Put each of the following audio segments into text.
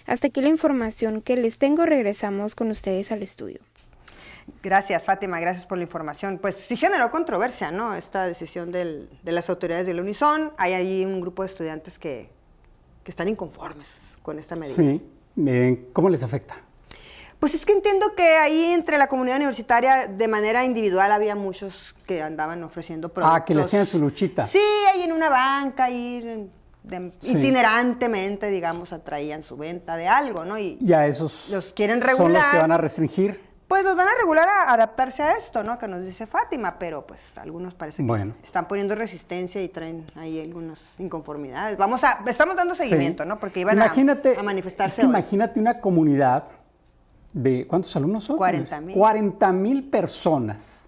Hasta aquí la información que les tengo. Regresamos con ustedes al estudio. Gracias, Fátima, gracias por la información. Pues sí generó controversia, ¿no? Esta decisión de las autoridades del Unison. Hay ahí un grupo de estudiantes que están inconformes con esta medida. Sí, ¿cómo les afecta? Pues es que entiendo que ahí entre la comunidad universitaria de manera individual había muchos que andaban ofreciendo productos. Que le hacían su luchita. Sí, ahí en una banca, ahí itinerantemente, digamos, atraían su venta de algo, ¿no? Y a esos los quieren regular. ¿Son los que van a restringir? Pues los van a regular a adaptarse a esto, ¿no? Que nos dice Fátima, pero pues algunos parece que están poniendo resistencia y traen ahí algunas inconformidades. Estamos dando seguimiento, ¿no? Porque iban a manifestarse hoy. Imagínate una comunidad de, ¿cuántos alumnos son? 40,000. 40,000 personas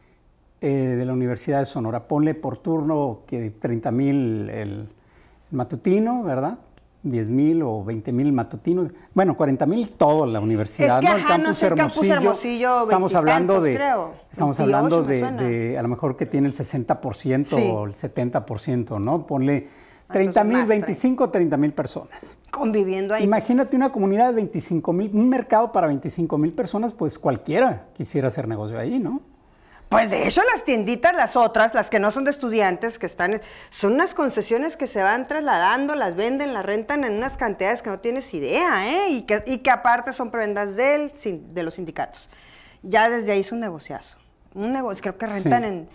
de la Universidad de Sonora. Ponle por turno que 30,000 el matutino, ¿verdad? 10,000 o 20,000 matutinos. Bueno, 40,000 todo la universidad, es que, ¿no? El campus Hermosillo, estamos hablando de, creo. Estamos 28, hablando de a lo mejor que tiene el 60% o el 70%, ¿no? Ponle 30,000, 25, 30,000 personas. Conviviendo ahí. Imagínate una comunidad de 25,000, un mercado para 25,000 personas, pues cualquiera quisiera hacer negocio ahí, ¿no? Pues de hecho las tienditas, las otras, las que no son de estudiantes, son unas concesiones que se van trasladando, las venden, las rentan en unas cantidades que no tienes idea, ¿eh? Y que aparte son prebendas de los sindicatos. Ya desde ahí es un negociazo. Creo que rentan en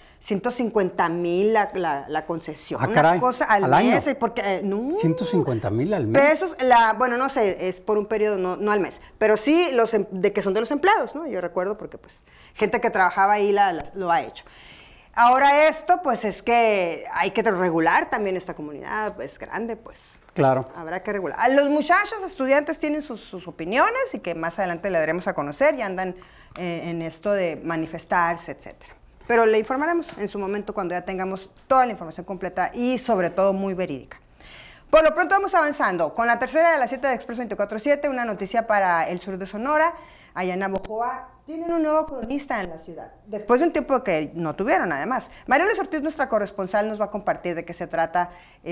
150,000 la concesión. Caray, una cosa al mes. Porque, no, 150,000 al mes. Pesos, bueno, no sé, es por un periodo, no al mes. Pero sí de que son de los empleados, ¿no? Yo recuerdo porque pues gente que trabajaba ahí lo ha hecho. Ahora esto, pues es que hay que regular también esta comunidad, pues grande, pues. Claro. Habrá que regular. Los muchachos, estudiantes, tienen sus opiniones y que más adelante le daremos a conocer y andan en esto de manifestarse, etcétera. Pero le informaremos en su momento cuando ya tengamos toda la información completa y sobre todo muy verídica. Por lo pronto vamos avanzando. Con la tercera de las 7 de Expreso 24/7, una noticia para el sur de Sonora, allá en Navojoa, tienen un nuevo cronista en la ciudad, después de un tiempo que no tuvieron además. María Luis Ortiz, nuestra corresponsal, nos va a compartir de qué se trata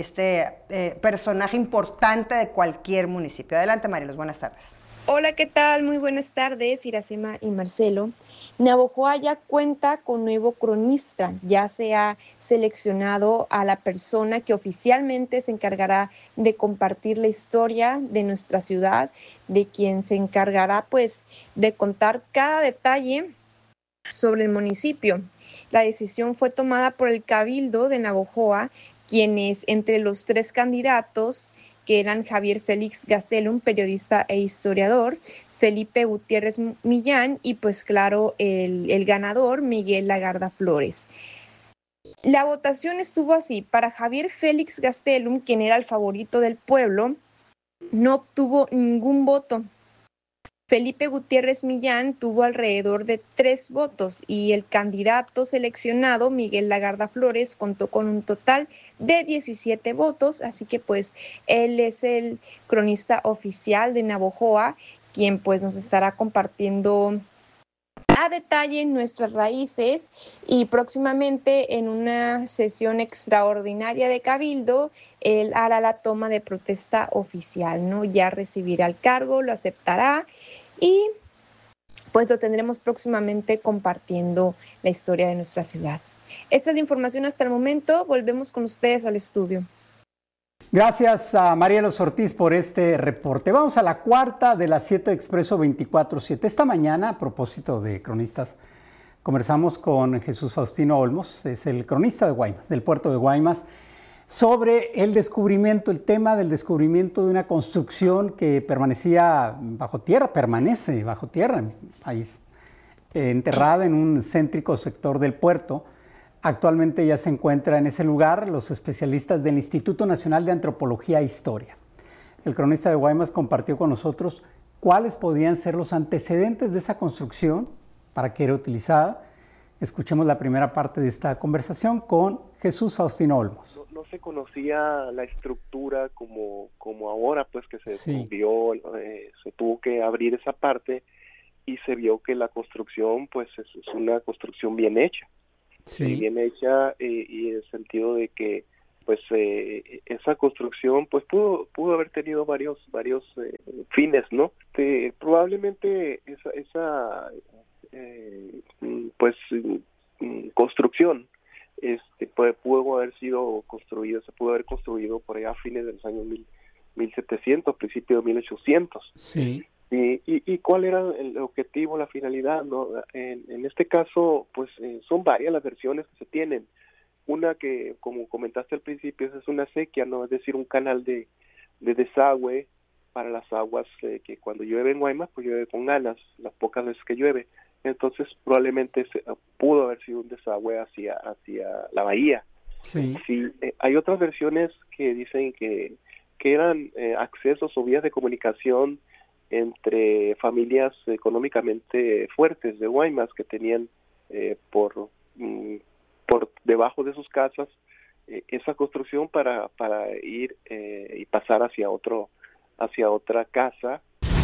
este personaje importante de cualquier municipio. Adelante, María Luis, buenas tardes. Hola, ¿qué tal? Muy buenas tardes, Iracema y Marcelo. Navojoa ya cuenta con nuevo cronista, ya se ha seleccionado a la persona que oficialmente se encargará de compartir la historia de nuestra ciudad, de quien se encargará pues de contar cada detalle sobre el municipio. La decisión fue tomada por el Cabildo de Navojoa, quienes entre los 3 candidatos, que eran Javier Félix Gastelum, periodista e historiador, Felipe Gutiérrez Millán y pues claro, el ganador, Miguel Lagarda Flores. La votación estuvo así: para Javier Félix Gastelum, quien era el favorito del pueblo, no obtuvo ningún voto. Felipe Gutiérrez Millán tuvo alrededor de 3 votos y el candidato seleccionado, Miguel Lagarda Flores, contó con un total de 17 votos, así que pues él es el cronista oficial de Navojoa, quien pues nos estará compartiendo a detalle nuestras raíces y próximamente en una sesión extraordinaria de Cabildo, él hará la toma de protesta oficial, ¿no? Ya recibirá el cargo, lo aceptará y pues lo tendremos próximamente compartiendo la historia de nuestra ciudad. Esta es la información hasta el momento. Volvemos con ustedes al estudio. Gracias a María Luis Ortiz por este reporte. Vamos a la cuarta de las 7 de Expreso 24/7. Esta mañana, a propósito de cronistas, conversamos con Jesús Faustino Olmos, es el cronista de Guaymas, del puerto de Guaymas, sobre el tema del descubrimiento de una construcción que permanece bajo tierra en el país, enterrada en un céntrico sector del puerto. Actualmente ya se encuentra en ese lugar los especialistas del Instituto Nacional de Antropología e Historia. El cronista de Guaymas compartió con nosotros cuáles podrían ser los antecedentes de esa construcción, para qué era utilizada. Escuchemos la primera parte de esta conversación con Jesús Faustino Olmos. No se conocía la estructura como ahora, pues que se descubrió, se tuvo que abrir esa parte y se vio que la construcción pues es una construcción bien hecha. Sí. Bien hecha y en el sentido de que pues esa construcción pues pudo haber tenido varios fines, ¿no? Probablemente esa construcción pudo haber sido construida, se pudo haber construido por allá a fines de los años 1700, principio de 1800. Sí. ¿Y cuál era el objetivo, la finalidad, ¿no? En este caso, pues son varias las versiones que se tienen. Una que, como comentaste al principio, es una acequia, ¿no? Es decir, un canal de desagüe para las aguas que cuando llueve en Guaymas, pues llueve con ganas, las pocas veces que llueve. Entonces, probablemente pudo haber sido un desagüe hacia la bahía. Sí. Sí, hay otras versiones que dicen que eran accesos o vías de comunicación entre familias económicamente fuertes de Guaymas que tenían por debajo de sus casas esa construcción para ir y pasar hacia otra casa.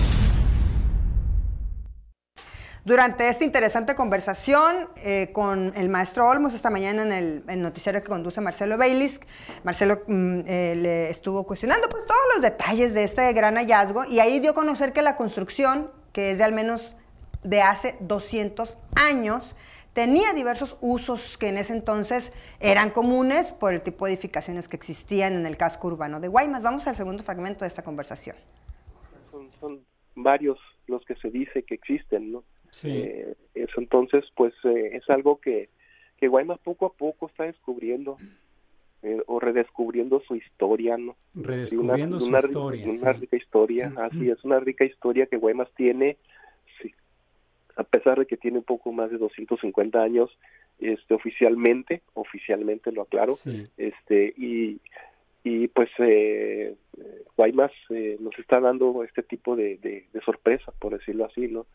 Durante esta interesante conversación con el maestro Olmos esta mañana en el noticiario que conduce Marcelo Baylis, Marcelo le estuvo cuestionando pues todos los detalles de este gran hallazgo y ahí dio a conocer que la construcción, que es de al menos de hace 200 años, tenía diversos usos que en ese entonces eran comunes por el tipo de edificaciones que existían en el casco urbano de Guaymas. Vamos al segundo fragmento de esta conversación. Son varios los que se dice que existen, ¿no? Sí. Eso entonces, pues es algo que Guaymas poco a poco está descubriendo o redescubriendo su historia, ¿no? Redescubriendo su historia. Una rica historia, así es, una rica historia que Guaymas tiene, sí, a pesar de que tiene un poco más de 250 años, oficialmente lo aclaro, sí. Y pues Guaymas nos está dando este tipo de sorpresa, por decirlo así, ¿no?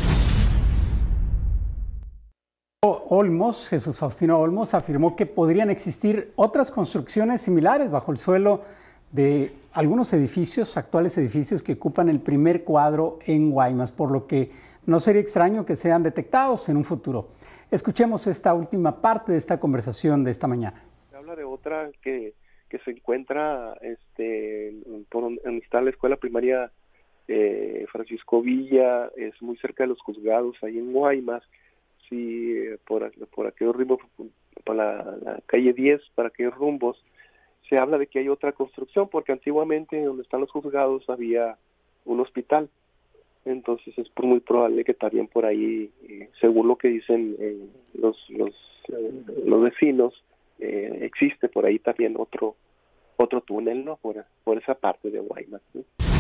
Olmos, Jesús Faustino Olmos, afirmó que podrían existir otras construcciones similares bajo el suelo de algunos edificios, actuales edificios que ocupan el primer cuadro en Guaymas, por lo que no sería extraño que sean detectados en un futuro. Escuchemos esta última parte de esta conversación de esta mañana. Se habla de otra que se encuentra por donde está la escuela primaria Francisco Villa, es muy cerca de los juzgados, ahí en Guaymas. Sí, por aquellos rumbos, por la calle 10, para aquellos rumbos, se habla de que hay otra construcción, porque antiguamente donde están los juzgados había un hospital. Entonces es muy probable que también por ahí, según lo que dicen los vecinos, existe por ahí también otro túnel, ¿no? Por esa parte de Guaymas, ¿no?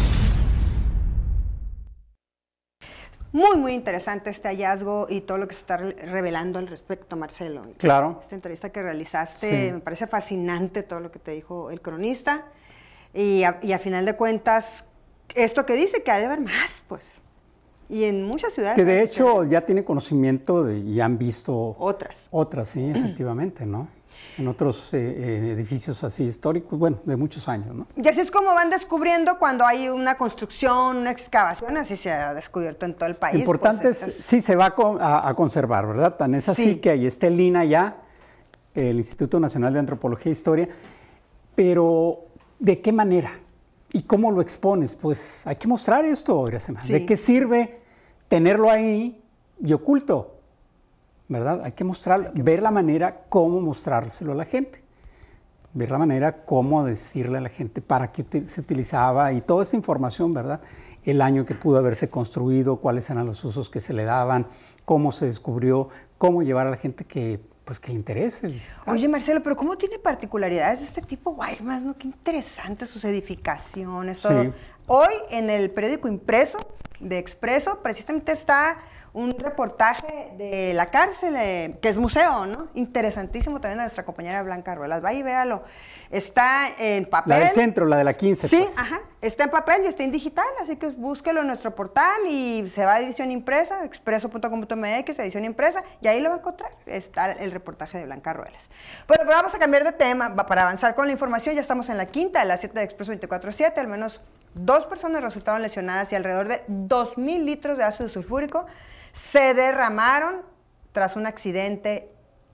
Muy, muy interesante este hallazgo y todo lo que se está revelando al respecto, Marcelo. Claro. Esta entrevista que realizaste, sí, me parece fascinante todo lo que te dijo el cronista. Y a final de cuentas, esto que dice que ha de haber más, pues. Y en muchas ciudades. Que de hecho ya tiene conocimiento y han visto otras. Otras, sí, efectivamente, ¿no? En otros edificios así históricos, bueno, de muchos años, ¿no? Y así es como van descubriendo cuando hay una construcción, una excavación, así se ha descubierto en todo el país. Importante pues, sí se va a conservar, ¿verdad? Tan es así, sí, que ahí está el INAH ya, el Instituto Nacional de Antropología e Historia, pero ¿de qué manera? ¿Y cómo lo expones? Pues hay que mostrar esto, Iracema. Sí. ¿De qué sirve tenerlo ahí y oculto? ¿Verdad? Hay que mostrar, ver la manera cómo mostrárselo a la gente, ver la manera cómo decirle a la gente para qué se utilizaba y toda esa información, ¿verdad? El año que pudo haberse construido, cuáles eran los usos que se le daban, cómo se descubrió, cómo llevar a la gente que le interese visitar. Oye, Marcelo, pero ¿cómo tiene particularidades de este tipo Guaymas, no? Qué interesantes sus edificaciones, todo. Sí. Hoy en el periódico impreso de Expreso precisamente está un reportaje de la cárcel, que es museo, ¿no? Interesantísimo también de nuestra compañera Blanca Ruelas. Vaya y véalo. Está en papel. La del centro, la de la 15. Sí, pues. Ajá. Está en papel y está en digital, así que búsquelo en nuestro portal y se va a edición impresa, expreso.com.mx, edición impresa, y ahí lo va a encontrar. Está el reportaje de Blanca Ruelas. Bueno, pero vamos a cambiar de tema. Para avanzar con la información, ya estamos en la quinta de las 7 de Expreso 24/7, al menos 2 personas resultaron lesionadas y alrededor de 2,000 litros de ácido sulfúrico se derramaron tras un accidente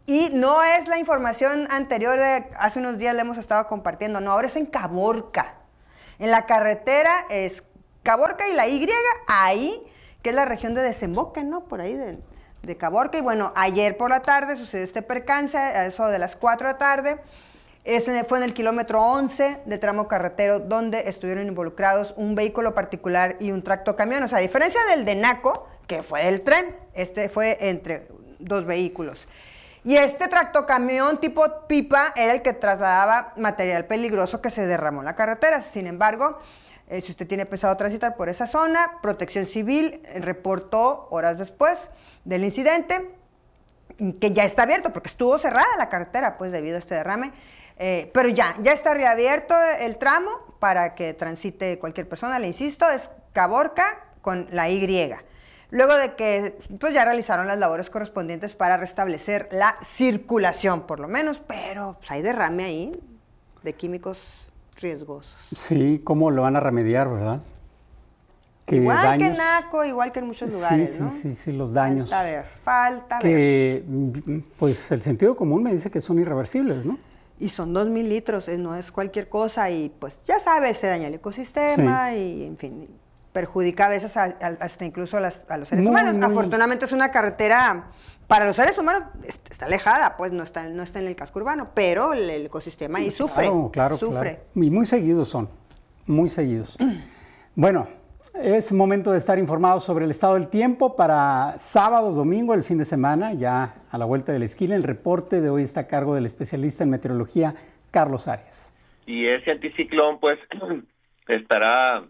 Y no es la información anterior de hace unos días le hemos estado compartiendo, no, ahora es en Caborca. En la carretera es Caborca y la Y, ahí, que es la región de desemboque, ¿no? Por ahí de Caborca. Y bueno, ayer por la tarde sucedió este percance, a eso de las 4 de la tarde. Fue en el kilómetro 11 de tramo carretero, donde estuvieron involucrados un vehículo particular y un tractocamión. O sea, a diferencia del de Naco, que fue del tren, este fue entre 2 vehículos. Y este tractocamión tipo pipa era el que trasladaba material peligroso que se derramó en la carretera. Sin embargo, si usted tiene pensado transitar por esa zona, Protección Civil reportó horas después del incidente que ya está abierto, porque estuvo cerrada la carretera pues debido a este derrame, pero ya está reabierto el tramo para que transite cualquier persona. Le insisto, es Caborca con la Y. Luego de que pues ya realizaron las labores correspondientes para restablecer la circulación, por lo menos, pero pues, hay derrame ahí de químicos riesgosos. Sí, ¿cómo lo van a remediar, verdad? Igual que en Naco, igual que en muchos lugares, ¿no? Sí, los daños. Falta ver. Pues el sentido común me dice que son irreversibles, ¿no? Y son 2,000 litros, no es cualquier cosa, y pues ya sabes, se daña el ecosistema, y en fin, perjudica a veces hasta incluso a los seres humanos. Afortunadamente es una carretera, para los seres humanos está alejada, pues no está en el casco urbano, pero el ecosistema ahí sufre. Claro. Y muy seguidos son, muy seguidos. Bueno, es momento de estar informados sobre el estado del tiempo para sábado, domingo, el fin de semana, ya a la vuelta de la esquina. El reporte de hoy está a cargo del especialista en meteorología, Carlos Arias. Y ese anticiclón, pues, estará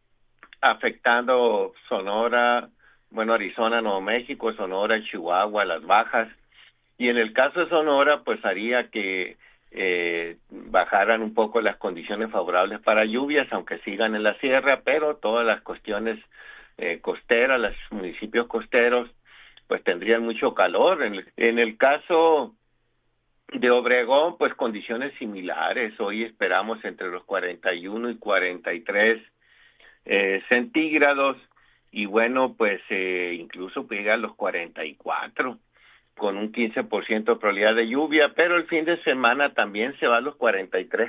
afectando Sonora, Arizona, Nuevo México, Sonora, Chihuahua, las bajas. Y en el caso de Sonora, pues haría que bajaran un poco las condiciones favorables para lluvias, aunque sigan en la sierra, pero todas las cuestiones costeras, los municipios costeros, pues tendrían mucho calor. En el caso de Obregón, pues condiciones similares. Hoy esperamos entre los 41 y 43 centígrados, y bueno, pues incluso llega a los 44, con un 15% de probabilidad de lluvia, pero el fin de semana también se va a los 43,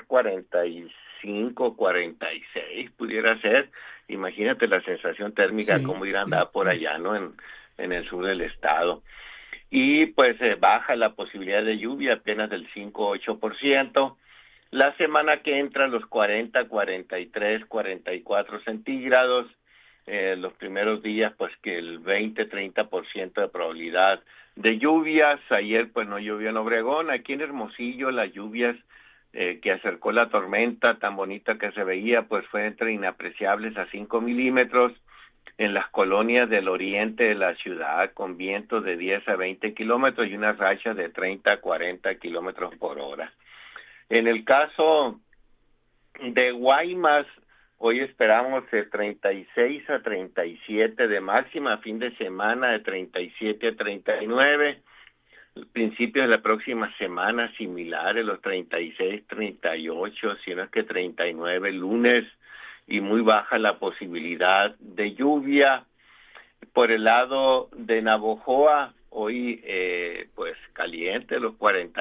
45, 46, pudiera ser. Imagínate la sensación térmica, cómo irá a andar por allá, ¿no? En el sur del estado. Y pues baja la posibilidad de lluvia apenas del 5-8%. La semana que entra los 40, 43, 44 centígrados. Los primeros días pues que el 20-30% de probabilidad de lluvias. Ayer pues no llovió en Obregón. Aquí en Hermosillo las lluvias que acercó la tormenta tan bonita que se veía pues fue entre inapreciables a 5 milímetros en las colonias del oriente de la ciudad, con vientos de 10 a 20 kilómetros y unas rachas de 30 a 40 kilómetros por hora. En el caso de Guaymas, hoy esperamos de 36 a 37 de máxima, fin de semana de 37 a 39, principios de la próxima semana similares, los 36, 38, si no es que 39 lunes, y muy baja la posibilidad de lluvia. Por el lado de Navojoa, hoy pues caliente, los 40,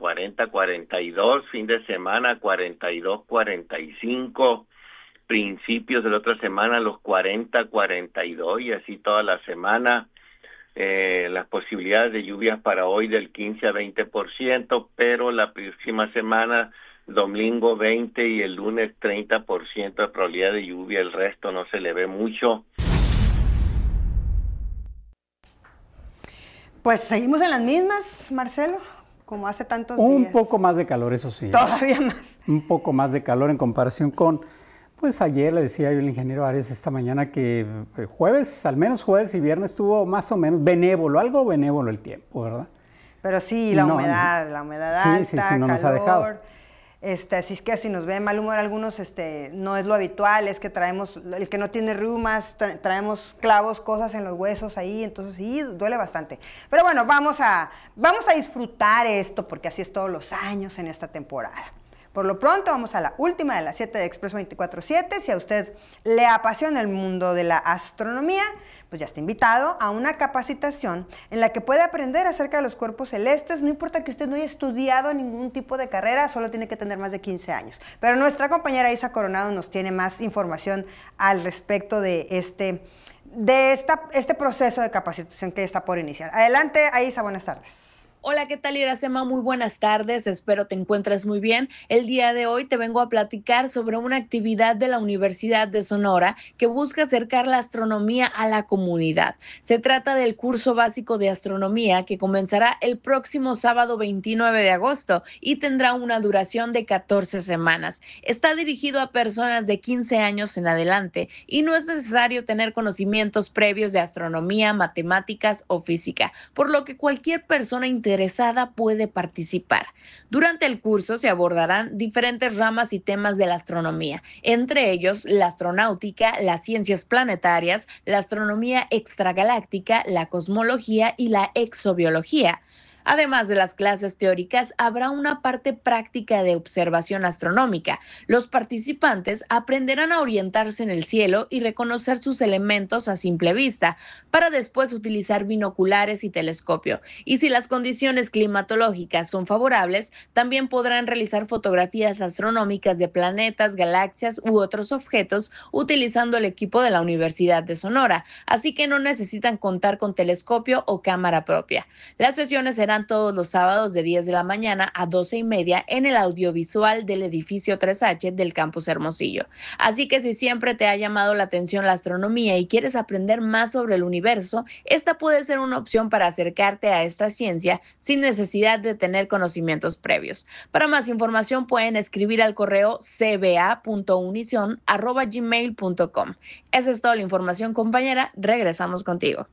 42, fin de semana 42, 45, principios de la otra semana los 40, 42 y así toda la semana. Las posibilidades de lluvias para hoy del 15 a 20%, pero la próxima semana, domingo 20 y el lunes 30% de probabilidad de lluvia, el resto no se le ve mucho. Pues seguimos en las mismas, Marcelo, como hace tantos días. Un poco más de calor, eso sí. Todavía más. Un poco más de calor en comparación con, pues ayer le decía yo al ingeniero Arias esta mañana que jueves, al menos jueves y viernes estuvo más o menos benévolo, algo benévolo el tiempo, ¿verdad? Pero sí, la humedad alta, sí, no calor. nos ha dejado. Así es que si nos ve mal humor algunos, no es lo habitual, es que traemos, el que no tiene reumas, traemos clavos, cosas en los huesos ahí, entonces sí, duele bastante. Pero bueno, vamos a disfrutar esto, porque así es todos los años en esta temporada. Por lo pronto, vamos a la última de las 7 de Expreso 24/7. Si a usted le apasiona el mundo de la astronomía, pues ya está invitado a una capacitación en la que puede aprender acerca de los cuerpos celestes. No importa que usted no haya estudiado ningún tipo de carrera, solo tiene que tener más de 15 años. Pero nuestra compañera Isa Coronado nos tiene más información al respecto de este proceso de capacitación que está por iniciar. Adelante, Isa, buenas tardes. Hola, ¿qué tal, Iracema? Muy buenas tardes, espero te encuentres muy bien. El día de hoy te vengo a platicar sobre una actividad de la Universidad de Sonora que busca acercar la astronomía a la comunidad. Se trata del curso básico de astronomía que comenzará el próximo sábado 29 de agosto y tendrá una duración de 14 semanas. Está dirigido a personas de 15 años en adelante y no es necesario tener conocimientos previos de astronomía, matemáticas o física, por lo que cualquier persona interesada puede participar. Durante el curso se abordarán diferentes ramas y temas de la astronomía, entre ellos la astronáutica, las ciencias planetarias, la astronomía extragaláctica, la cosmología y la exobiología. Además de las clases teóricas, habrá una parte práctica de observación astronómica. Los participantes aprenderán a orientarse en el cielo y reconocer sus elementos a simple vista, para después utilizar binoculares y telescopio. Y si las condiciones climatológicas son favorables, también podrán realizar fotografías astronómicas de planetas, galaxias u otros objetos utilizando el equipo de la Universidad de Sonora, así que no necesitan contar con telescopio o cámara propia. Las sesiones serán todos los sábados de 10 de la mañana a 12:30 en el audiovisual del edificio 3H del campus Hermosillo. Así que si siempre te ha llamado la atención la astronomía y quieres aprender más sobre el universo, esta puede ser una opción para acercarte a esta ciencia sin necesidad de tener conocimientos previos. Para más información pueden escribir al correo cba.unision@gmail.com. Esa es toda la información, compañera. Regresamos contigo.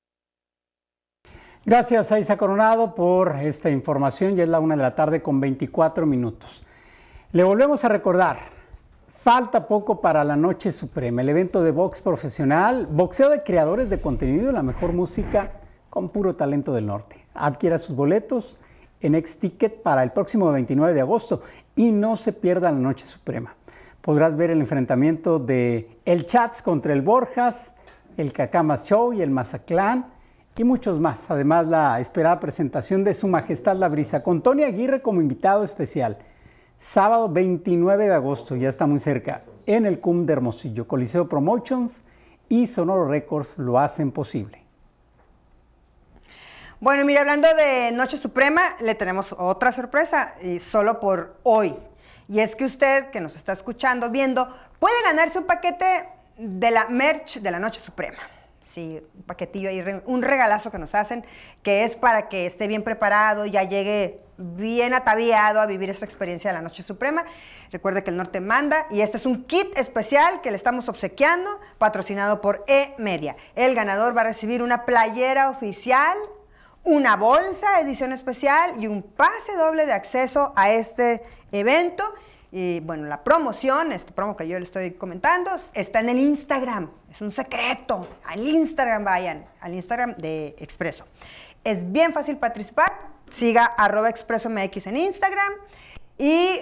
Gracias a Isa Coronado por esta información. Ya es la 1:00 p.m. 24 minutos. Le volvemos a recordar, falta poco para la Noche Suprema, el evento de box profesional, boxeo de creadores de contenido y la mejor música con puro talento del norte. Adquiera sus boletos en Xticket para el próximo 29 de agosto y no se pierda la Noche Suprema. Podrás ver el enfrentamiento de El Chats contra el Borjas, el Cacamas Show y el Mazatlán, y muchos más. Además, la esperada presentación de Su Majestad la Brisa con Tony Aguirre como invitado especial. Sábado 29 de agosto, ya está muy cerca, en el CUM de Hermosillo. Coliseo Promotions y Sonoro Records lo hacen posible. Bueno, mira, hablando de Noche Suprema, le tenemos otra sorpresa, y solo por hoy. Y es que usted, que nos está escuchando, viendo, puede ganarse un paquete de la merch de la Noche Suprema. Sí, un paquetillo ahí, un regalazo que nos hacen, que es para que esté bien preparado, ya llegue bien ataviado a vivir esta experiencia de la Noche Suprema. Recuerde que el norte manda y este es un kit especial que le estamos obsequiando, patrocinado por E-Media. El ganador va a recibir una playera oficial, una bolsa edición especial y un pase doble de acceso a este evento. Y bueno, la promoción, este promo que yo le estoy comentando, está en el Instagram. Es un secreto. Al Instagram vayan, al Instagram de Expreso. Es bien fácil participar. Siga @ExpresoMX en Instagram y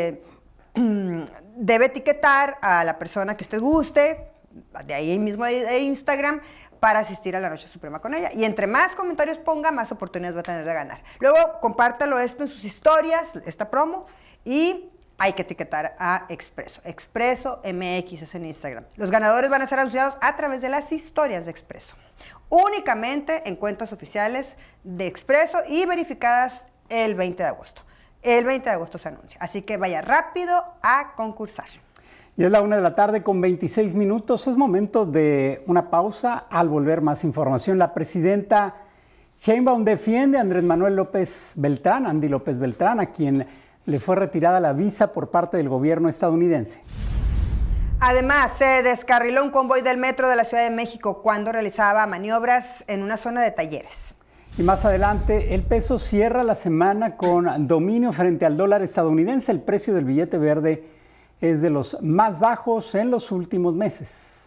debe etiquetar a la persona que usted guste, de ahí mismo de Instagram, para asistir a la Noche Suprema con ella. Y entre más comentarios ponga, más oportunidades va a tener de ganar. Luego, compártalo esto en sus historias, esta promo, y hay que etiquetar a Expreso. Expreso MX es en Instagram. Los ganadores van a ser anunciados a través de las historias de Expreso. Únicamente en cuentas oficiales de Expreso y verificadas el 20 de agosto. El 20 de agosto se anuncia. Así que vaya rápido a concursar. Y es la 1:00 p.m. con 26 minutos. Es momento de una pausa. Al volver, más información. La presidenta Sheinbaum defiende a Andrés Manuel López Beltrán, Andy López Beltrán, a quien le fue retirada la visa por parte del gobierno estadounidense. Además, se descarriló un convoy del metro de la Ciudad de México cuando realizaba maniobras en una zona de talleres. Y más adelante, el peso cierra la semana con dominio frente al dólar estadounidense. El precio del billete verde es de los más bajos en los últimos meses.